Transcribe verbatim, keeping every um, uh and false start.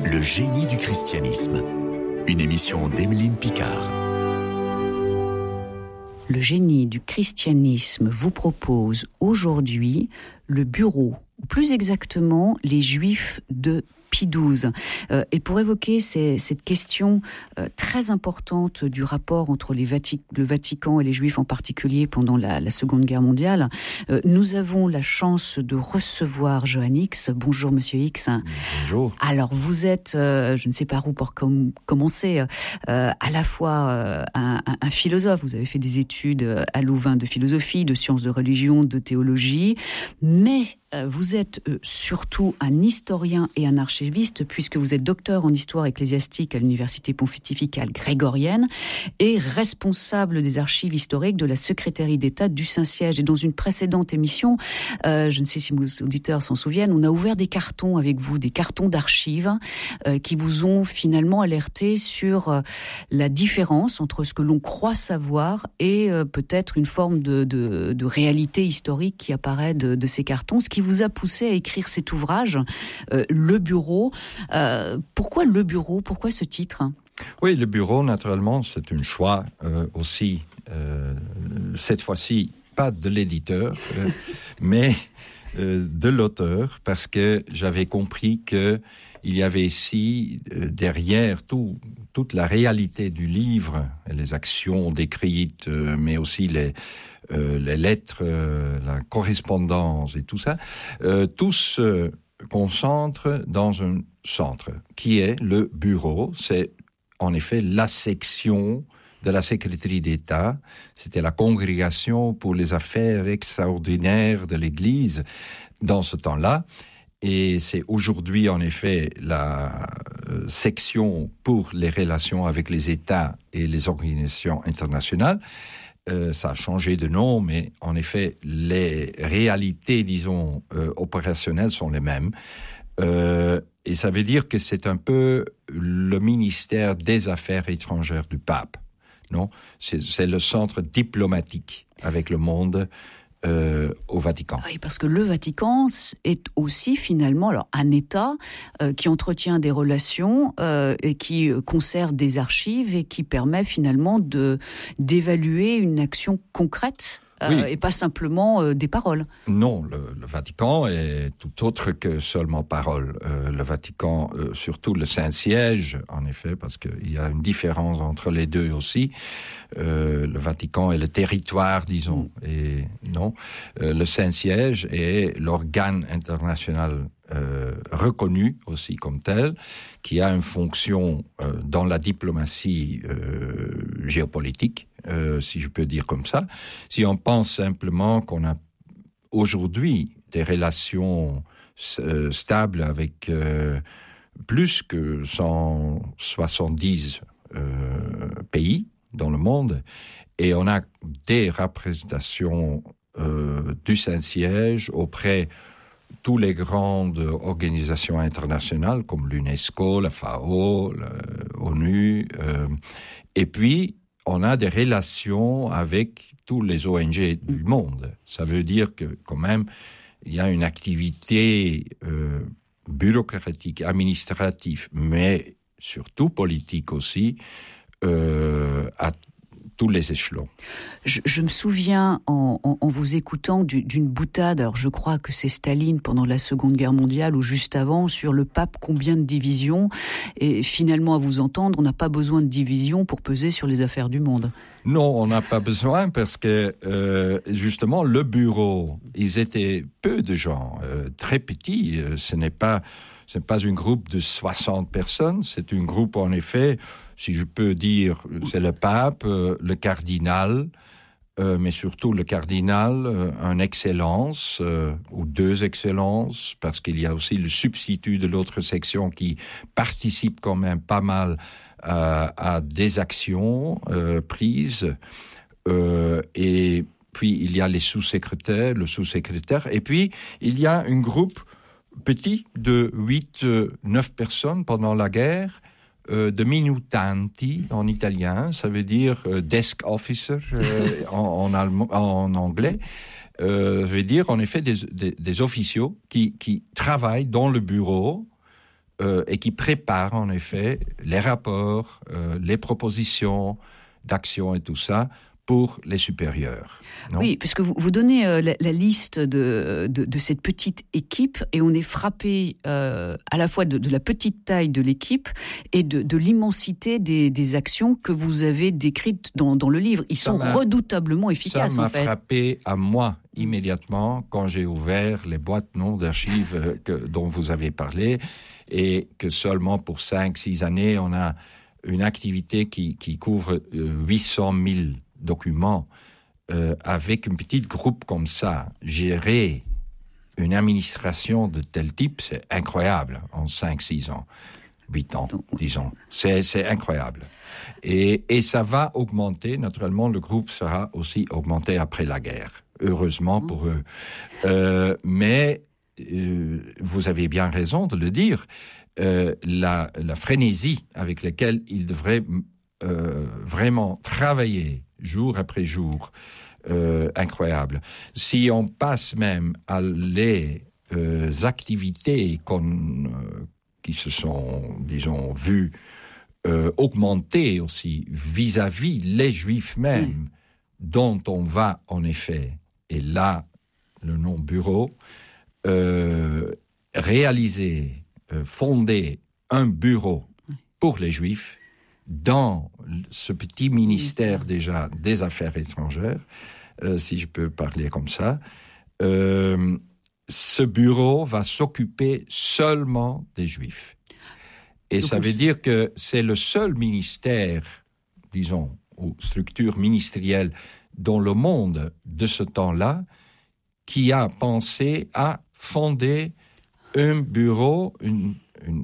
Le génie du christianisme. Une émission d'Emeline Picard. Le génie du christianisme vous propose aujourd'hui le bureau, ou plus exactement les Juifs de Pie douze. Euh, et pour évoquer ces, cette question euh, très importante du rapport entre les Vati- le Vatican et les Juifs en particulier pendant la, la Seconde Guerre mondiale, euh, nous avons la chance de recevoir Johan Hicks. Bonjour Monsieur Hicks. Bonjour. Alors vous êtes, euh, je ne sais pas où pour com- commencer, euh, à la fois euh, un, un, un philosophe. Vous avez fait des études à Louvain de philosophie, de sciences de religion, de théologie, mais euh, vous êtes euh, surtout un historien et un archiviste, puisque vous êtes docteur en histoire ecclésiastique à l'Université pontificale grégorienne et responsable des archives historiques de la secrétaire d'État du Saint-Siège. Et dans une précédente émission, euh, je ne sais si vos auditeurs s'en souviennent, on a ouvert des cartons avec vous, des cartons d'archives euh, qui vous ont finalement alerté sur euh, la différence entre ce que l'on croit savoir et euh, peut-être une forme de, de, de réalité historique qui apparaît de, de ces cartons, ce qui vous a poussé à écrire cet ouvrage, euh, Le Bureau. Euh, pourquoi Le Bureau ? Pourquoi ce titre ? Oui, Le Bureau, naturellement, c'est un choix euh, aussi, euh, cette fois-ci, pas de l'éditeur, euh, mais euh, de l'auteur, parce que j'avais compris qu'il y avait ici, euh, derrière tout, toute la réalité du livre, les actions décrites, euh, mais aussi les, euh, les lettres, euh, la correspondance et tout ça, euh, tout se concentre dans un centre, qui est le bureau. C'est en effet la section de la secrétaire d'État. C'était la congrégation pour les affaires extraordinaires de l'Église dans ce temps-là. Et c'est aujourd'hui, en effet, la euh, section pour les relations avec les États et les organisations internationales. Euh, ça a changé de nom, mais en effet, les réalités, disons, euh, opérationnelles sont les mêmes. Euh, et ça veut dire que c'est un peu le ministère des Affaires étrangères du pape, non ? C'est, c'est le centre diplomatique avec le monde euh, au Vatican. Oui, parce que le Vatican est aussi finalement alors, un État euh, qui entretient des relations euh, et qui conserve des archives et qui permet finalement de, d'évaluer une action concrète. Euh, oui. Et pas simplement euh, des paroles. Non, le, le Vatican est tout autre que seulement paroles. Euh, le Vatican, euh, surtout le Saint-Siège, en effet, parce qu'il y a une différence entre les deux aussi. Euh, le Vatican est le territoire, disons, mm. et non. Euh, le Saint-Siège est l'organe international euh, reconnu aussi comme tel, qui a une fonction euh, dans la diplomatie euh, géopolitique. Euh, si je peux dire comme ça. Si on pense simplement qu'on a aujourd'hui des relations euh, stables avec euh, plus que cent soixante-dix euh, pays dans le monde, et on a des représentations euh, du Saint-Siège auprès de toutes les grandes organisations internationales comme l'UNESCO, la F A O, l'ONU, euh, et puis on a des relations avec tous les O N G du monde. Ça veut dire que, quand même, il y a une activité euh, bureaucratique, administrative, mais surtout politique aussi, euh, à tous les échelons. Je, je me souviens, en, en, en vous écoutant, du, d'une boutade, alors je crois que c'est Staline pendant la Seconde Guerre mondiale, ou juste avant, sur le pape, combien de divisions, et finalement, à vous entendre, on n'a pas besoin de divisions pour peser sur les affaires du monde. Non, on n'a pas besoin, parce que, euh, justement, le bureau, ils étaient peu de gens, euh, très petits, euh, ce n'est pas... Ce n'est pas un groupe de soixante personnes, c'est un groupe, en effet, si je peux dire, c'est le pape, euh, le cardinal, euh, mais surtout le cardinal, euh, un excellence, euh, ou deux excellences, parce qu'il y a aussi le substitut de l'autre section qui participe quand même pas mal euh, à des actions euh, prises, euh, et puis il y a les sous-secrétaires, le sous-secrétaire, et puis il y a un groupe petit, de huit neuf personnes pendant la guerre, euh, de minutanti en italien, ça veut dire euh, desk officer euh, en, en, allemand, en anglais, euh, veut dire en effet des, des, des officiaux qui, qui travaillent dans le bureau euh, et qui prépare en effet les rapports, euh, les propositions d'action et tout ça pour les supérieurs. Non? Oui, parce que vous, vous donnez euh, la, la liste de, de, de cette petite équipe et on est frappé euh, à la fois de, de la petite taille de l'équipe et de, de l'immensité des, des actions que vous avez décrites dans, dans le livre. Ils ça sont redoutablement efficaces, ça m'a en fait. frappé à moi immédiatement quand j'ai ouvert les boîtes non d'archives que, dont vous avez parlé et que seulement pour cinq six années, on a une activité qui, qui couvre euh, huit cent mille documents. Euh, avec un petit groupe comme ça, gérer une administration de tel type, c'est incroyable en cinq six ans, huit ans, disons. C'est, c'est incroyable. Et, et ça va augmenter, naturellement, le groupe sera aussi augmenté après la guerre, heureusement pour eux. Euh, mais euh, vous avez bien raison de le dire, euh, la, la frénésie avec laquelle ils devraient euh, vraiment travailler jour après jour, euh, incroyable. Si on passe même à les euh, activités qu'on, euh, qui se sont, disons, vues euh, augmenter aussi vis-à-vis les Juifs même, mmh. dont on va en effet, et là, le nom bureau, euh, réaliser, euh, fonder un bureau pour les Juifs, dans ce petit ministère déjà des Affaires étrangères, euh, si je peux parler comme ça, euh, ce bureau va s'occuper seulement des Juifs. Et donc ça veut dire que c'est le seul ministère, disons, ou structure ministérielle dans le monde de ce temps-là qui a pensé à fonder un bureau, une